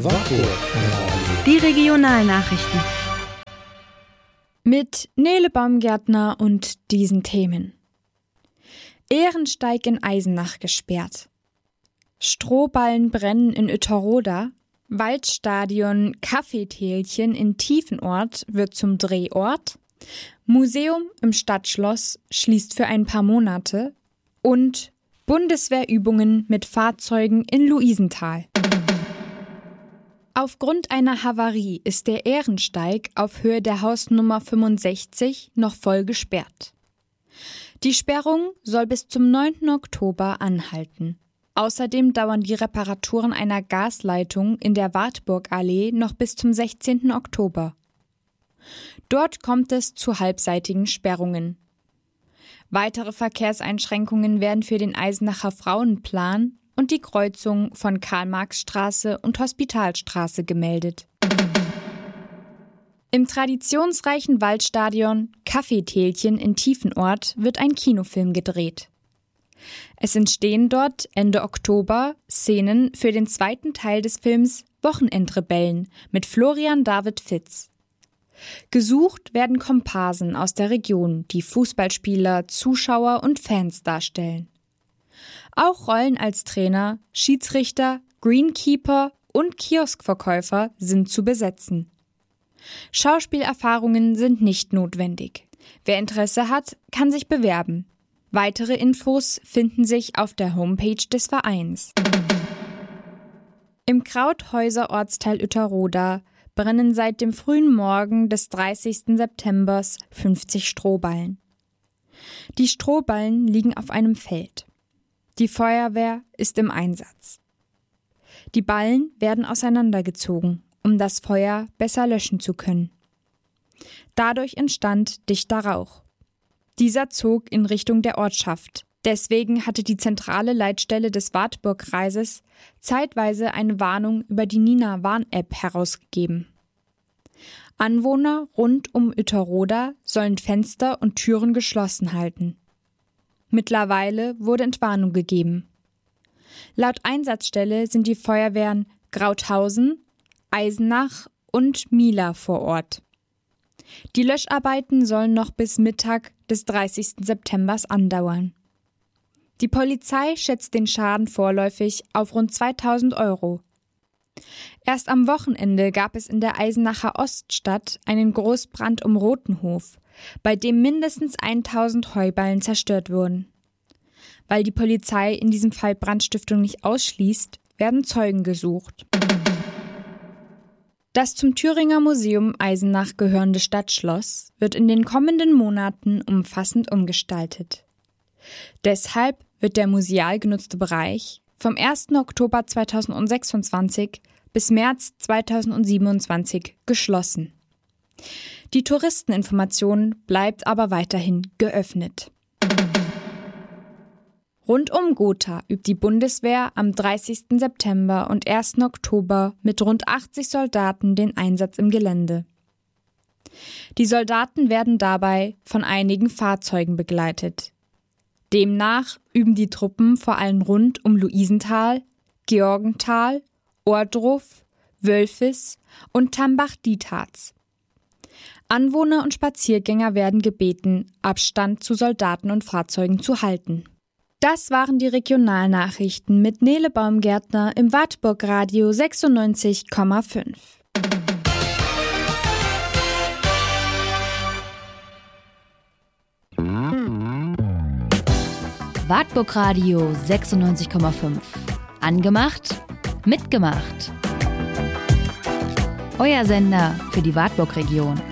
Die Regionalnachrichten. Mit Nele Baumgärtner und diesen Themen. Ehrensteig in Eisenach gesperrt. Strohballen brennen in Uetterroda. Waldstadion Kaffeetälchen in Tiefenort wird zum Drehort. Museum im Stadtschloss schließt für ein paar Monate. Und Bundeswehrübungen mit Fahrzeugen in Luisenthal. Aufgrund einer Havarie ist der Ehrensteig auf Höhe der Hausnummer 65 noch voll gesperrt. Die Sperrung soll bis zum 9. Oktober anhalten. Außerdem dauern die Reparaturen einer Gasleitung in der Wartburgallee noch bis zum 16. Oktober. Dort kommt es zu halbseitigen Sperrungen. Weitere Verkehrseinschränkungen werden für den Eisenacher Frauenplan und die Kreuzung von Karl-Marx-Straße und Hospitalstraße gemeldet. Im traditionsreichen Waldstadion Kaffeetälchen in Tiefenort wird ein Kinofilm gedreht. Es entstehen dort Ende Oktober Szenen für den zweiten Teil des Films Wochenendrebellen mit Florian David Fitz. Gesucht werden Komparsen aus der Region, die Fußballspieler, Zuschauer und Fans darstellen. Auch Rollen als Trainer, Schiedsrichter, Greenkeeper und Kioskverkäufer sind zu besetzen. Schauspielerfahrungen sind nicht notwendig. Wer Interesse hat, kann sich bewerben. Weitere Infos finden sich auf der Homepage des Vereins. Im Krauthäuser Ortsteil Uetterroda brennen seit dem frühen Morgen des 30. September 50 Strohballen. Die Strohballen liegen auf einem Feld. Die Feuerwehr ist im Einsatz. Die Ballen werden auseinandergezogen, um das Feuer besser löschen zu können. Dadurch entstand dichter Rauch. Dieser zog in Richtung der Ortschaft. Deswegen hatte die zentrale Leitstelle des Wartburgkreises zeitweise eine Warnung über die Nina-Warn-App herausgegeben. Anwohner rund um Uetterroda sollen Fenster und Türen geschlossen halten. Mittlerweile wurde Entwarnung gegeben. Laut Einsatzstelle sind die Feuerwehren Krauthausen, Eisenach und Mila vor Ort. Die Löscharbeiten sollen noch bis Mittag des 30. September andauern. Die Polizei schätzt den Schaden vorläufig auf rund 2.000 €. Erst am Wochenende gab es in der Eisenacher Oststadt einen Großbrand um Rotenhof, bei dem mindestens 1.000 Heuballen zerstört wurden. Weil die Polizei in diesem Fall Brandstiftung nicht ausschließt, werden Zeugen gesucht. Das zum Thüringer Museum Eisenach gehörende Stadtschloss wird in den kommenden Monaten umfassend umgestaltet. Deshalb wird der museal genutzte Bereich vom 1. Oktober 2026 bis März 2027 geschlossen. Die Touristeninformation bleibt aber weiterhin geöffnet. Rund um Gotha übt die Bundeswehr am 30. September und 1. Oktober mit rund 80 Soldaten den Einsatz im Gelände. Die Soldaten werden dabei von einigen Fahrzeugen begleitet. Demnach üben die Truppen vor allem rund um Luisenthal, Georgenthal, Ohrdruf, Wölfis und Tambach-Dietharz. Anwohner und Spaziergänger werden gebeten, Abstand zu Soldaten und Fahrzeugen zu halten. Das waren die Regionalnachrichten mit Nele Baumgärtner im Wartburgradio 96,5. Wartburgradio 96,5. Angemacht, mitgemacht. Euer Sender für die Wartburg-Region.